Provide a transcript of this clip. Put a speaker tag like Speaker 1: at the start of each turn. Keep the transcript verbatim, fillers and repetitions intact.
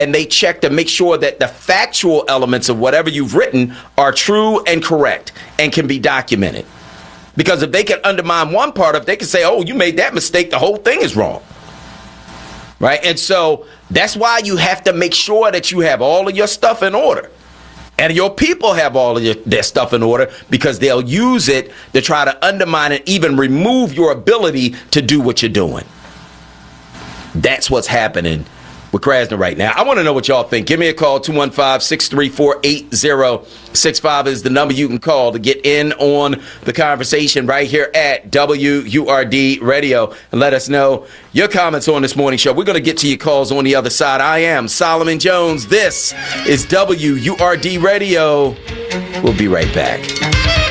Speaker 1: and they check to make sure that the factual elements of whatever you've written are true and correct and can be documented. Because if they can undermine one part of it, they can say, oh, you made that mistake, the whole thing is wrong. Right? And so that's why you have to make sure that you have all of your stuff in order. And your people have all of your, their stuff in order, because they'll use it to try to undermine and even remove your ability to do what you're doing. That's what's happening with Krasner right now. I want to know what y'all think. Give me a call. two one five, six three four, eight zero six five is the number you can call to get in on the conversation right here at W U R D Radio. And let us know your comments on this morning show. We're going to get to your calls on the other side. I am Solomon Jones. This is W U R D Radio. We'll be right back.